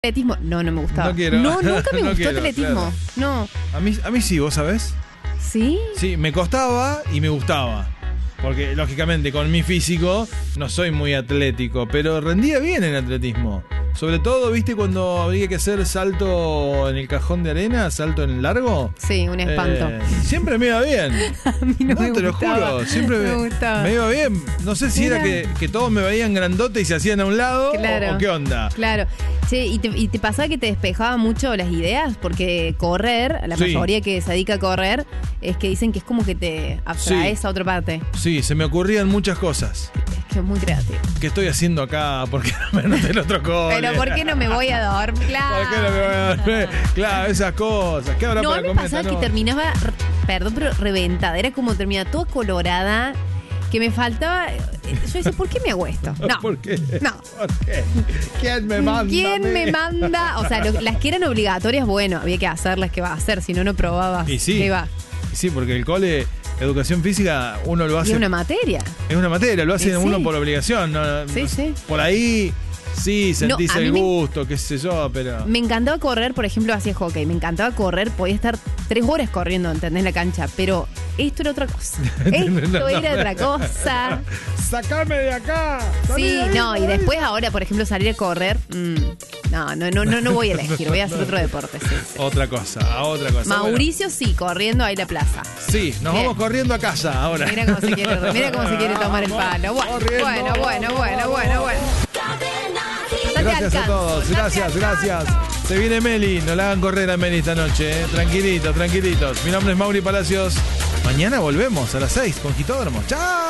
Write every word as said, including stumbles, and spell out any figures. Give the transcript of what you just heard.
Atletismo, no, no me gustaba. No quiero. No, nunca me No gustó quiero, atletismo. No. A mí, a mí sí, vos sabés. ¿Sí? Sí, me costaba y me gustaba. Porque, lógicamente, con mi físico no soy muy atlético, pero rendía bien en atletismo. Sobre todo, ¿viste cuando había que hacer salto en el cajón de arena, salto en largo? Sí, un espanto. Eh, siempre me iba bien. A mí no, No, me te lo gustaba. juro, siempre me, me, gustaba. me iba bien. No sé si Era- era que, que todos me veían grandote y se hacían a un lado Claro. o, o qué onda. Claro. Che, ¿y te, ¿y te pasaba que te despejaba mucho las ideas? Porque correr, la Sí. mayoría que se dedica a correr, es que dicen que es como que te abstraes Sí. a otra parte. Sí, se me ocurrían muchas cosas. Es que es muy creativo. ¿Qué estoy haciendo acá? ¿Por qué no me anoté el otro cole? Pero ¿por qué no me voy a dormir? Claro. ¿Por qué no me voy a dormir? Claro, esas cosas. ¿Qué habrá No, a para mí me comer pasaba esta que noche? terminaba, r- perdón, pero reventada. Era como terminaba toda colorada, que me faltaba. Yo decía, ¿por qué me hago esto? No. ¿Por qué? No. ¿Por qué? ¿Quién me manda? ¿Quién a mí? me manda? O sea, lo- las que eran obligatorias, bueno, había que hacerlas, ¿qué va a hacer? Si no, no probaba. Y sí. ¿Qué va? Y sí, porque el cole, educación física, uno lo Y hace. es una materia. Es una materia, lo hace Y uno sí. por obligación. No, Sí, no- sí. Por ahí, sí, sentís No, a mí el me- gusto, qué sé yo, pero. Me encantaba correr, por ejemplo, hacía hockey. Me encantaba correr, podía estar tres horas corriendo, ¿entendés? La cancha. Pero esto era otra cosa. Esto era otra cosa. ¡Sacame de acá! ¡Salí Sí, de ahí, no, y salí de ahí! después ahora, por ejemplo, salir a correr, mm, no, no, no, no, no voy a elegir, voy a hacer otro deporte, sí, sí. Otra cosa, a otra cosa. Mauricio sí, corriendo ahí a la plaza. Bueno, sí, nos Bien. vamos corriendo a casa ahora. Mira cómo se quiere, mira cómo se quiere tomar el palo. Bueno, Corriendo. bueno, bueno, bueno, bueno, bueno. No te Gracias a alcanzo, todos, no te gracias, gracias. alcanzo. Se viene Meli, no la hagan correr a Meli esta noche, eh. Tranquilitos, tranquilitos. Mi nombre es Mauri Palacios. Mañana volvemos a las seis con Gitódromo. ¡Chao!